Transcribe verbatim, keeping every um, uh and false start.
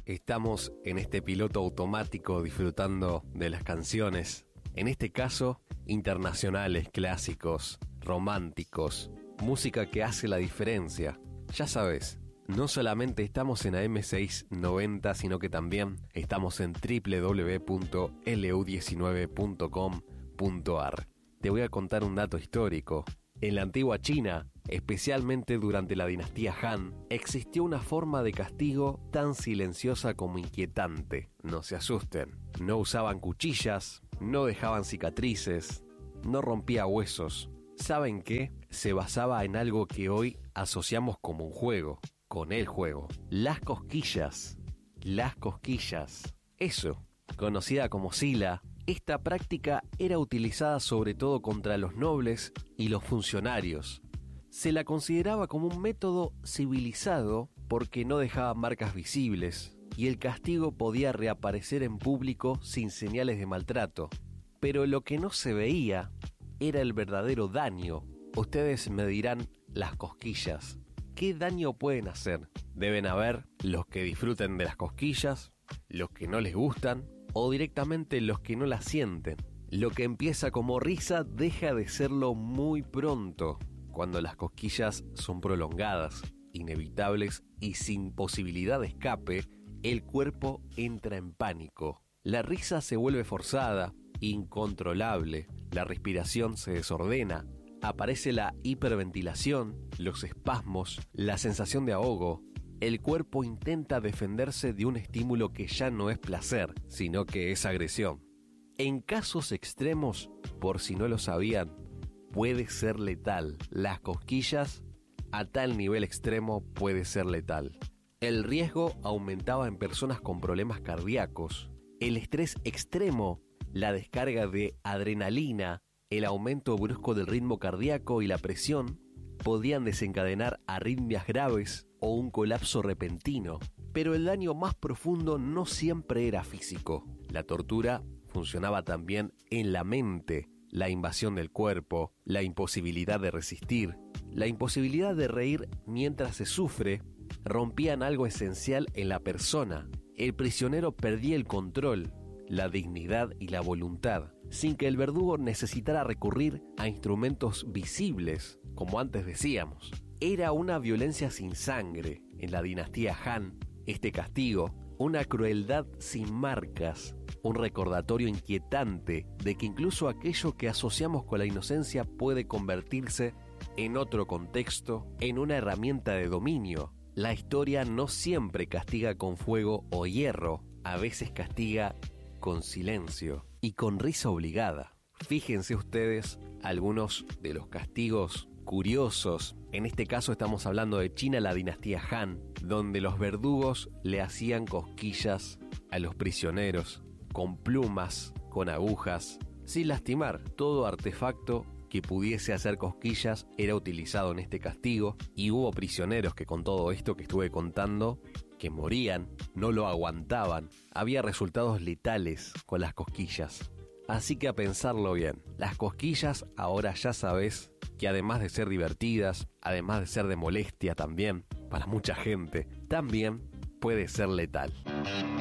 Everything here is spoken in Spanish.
Estamos en este piloto automático disfrutando de las canciones, en este caso internacionales, clásicos, románticos, música que hace la diferencia. Ya sabes, no solamente estamos en A M seiscientos noventa, sino que también estamos en doble u doble u doble u punto L U diecinueve punto com punto A R. Te voy a contar un dato histórico. En la antigua China, especialmente durante la dinastía Han, existió una forma de castigo tan silenciosa como inquietante. No se asusten, no usaban cuchillas, no dejaban cicatrices, no rompía huesos. ¿Saben qué? Se basaba en algo que hoy asociamos como un juego, con el juego. Las cosquillas. Las cosquillas. Eso, conocida como sila. Esta práctica era utilizada sobre todo contra los nobles y los funcionarios. Se la consideraba como un método civilizado porque no dejaba marcas visibles y el castigo podía reaparecer en público sin señales de maltrato. Pero lo que no se veía era el verdadero daño. Ustedes me dirán, las cosquillas, ¿qué daño pueden hacer? Deben haber los que disfruten de las cosquillas, los que no les gustan, o directamente los que no la sienten. Lo que empieza como risa deja de serlo muy pronto, cuando las cosquillas son prolongadas, inevitables y sin posibilidad de escape. El cuerpo entra en pánico. La risa se vuelve forzada, incontrolable, la respiración se desordena, aparece la hiperventilación, los espasmos, la sensación de ahogo. El cuerpo intenta defenderse de un estímulo que ya no es placer, sino que es agresión. En casos extremos, por si no lo sabían, puede ser letal. Las cosquillas, a tal nivel extremo, puede ser letal. El riesgo aumentaba en personas con problemas cardíacos. El estrés extremo, la descarga de adrenalina, el aumento brusco del ritmo cardíaco y la presión podían desencadenar arritmias graves o un colapso repentino. Pero el daño más profundo no siempre era físico. La tortura funcionaba también en la mente, la invasión del cuerpo, la imposibilidad de resistir, la imposibilidad de reír mientras se sufre, rompían algo esencial en la persona. El prisionero perdía el control, la dignidad y la voluntad, sin que el verdugo necesitara recurrir a instrumentos visibles, como antes decíamos. Era una violencia sin sangre. En la dinastía Han, este castigo, una crueldad sin marcas, un recordatorio inquietante de que incluso aquello que asociamos con la inocencia puede convertirse, en otro contexto, en una herramienta de dominio. La historia no siempre castiga con fuego o hierro, a veces castiga con silencio y con risa obligada. Fíjense ustedes algunos de los castigos curiosos. En este caso estamos hablando de China, la dinastía Han, donde los verdugos le hacían cosquillas a los prisioneros, con plumas, con agujas, sin lastimar. Todo artefacto que pudiese hacer cosquillas era utilizado en este castigo, y hubo prisioneros que, con todo esto que estuve contando, que morían, no lo aguantaban. Había resultados letales con las cosquillas. Así que a pensarlo bien, las cosquillas ahora ya sabes que además de ser divertidas, además de ser de molestia también, para mucha gente, también puede ser letal.